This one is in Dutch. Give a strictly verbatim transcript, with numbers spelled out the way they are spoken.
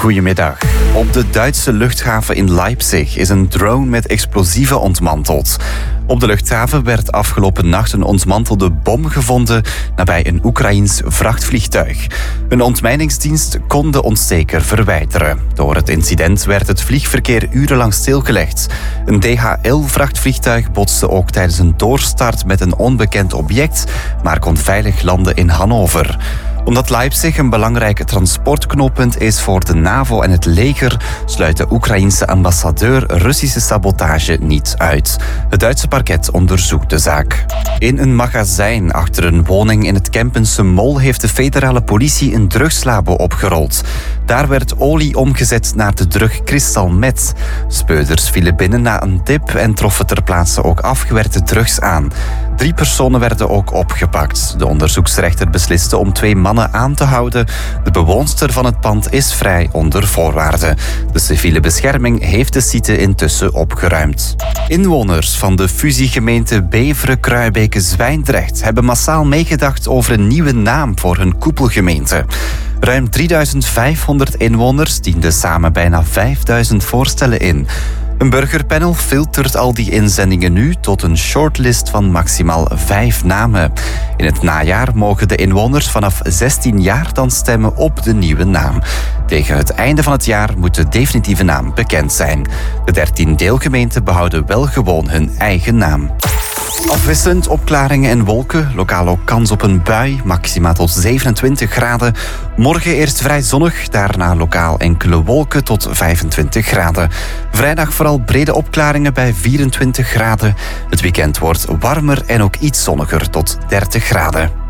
Goedemiddag. Op de Duitse luchthaven in Leipzig is een drone met explosieven ontmanteld. Op de luchthaven werd afgelopen nacht een ontmantelde bom gevonden nabij een Oekraïens vrachtvliegtuig. Een ontmijningsdienst kon de ontsteker verwijderen. Door het incident werd het vliegverkeer urenlang stilgelegd. Een D H L-vrachtvliegtuig botste ook tijdens een doorstart met een onbekend object, maar kon veilig landen in Hannover. Omdat Leipzig een belangrijk transportknooppunt is voor de NAVO en het leger, sluit de Oekraïense ambassadeur Russische sabotage niet uit. Het Duitse parket onderzoekt de zaak. In een magazijn achter een woning in het Kempense Mol heeft de federale politie een drugslabo opgerold. Daar werd olie omgezet naar de drug Crystal Meth. Speurders vielen binnen na een tip en troffen ter plaatse ook afgewerkte drugs aan. Drie personen werden ook opgepakt. De onderzoeksrechter besliste om twee mannen aan te houden. De bewoonster van het pand is vrij onder voorwaarden. De civiele bescherming heeft de site intussen opgeruimd. Inwoners van de fusiegemeente Beveren-Kruibeke-Zwijndrecht hebben massaal meegedacht over een nieuwe naam voor hun koepelgemeente. Ruim drieduizend vijfhonderd inwoners dienden samen bijna vijfduizend voorstellen in. Een burgerpanel filtert al die inzendingen nu tot een shortlist van maximaal vijf namen. In het najaar mogen de inwoners vanaf zestien jaar dan stemmen op de nieuwe naam. Tegen het einde van het jaar moet de definitieve naam bekend zijn. De dertien deelgemeenten behouden wel gewoon hun eigen naam. Afwisselend opklaringen en wolken, lokaal ook kans op een bui, maxima tot zevenentwintig graden. Morgen eerst vrij zonnig, daarna lokaal enkele wolken tot vijfentwintig graden. Vrijdag vooral brede opklaringen bij vierentwintig graden. Het weekend wordt warmer en ook iets zonniger tot dertig graden.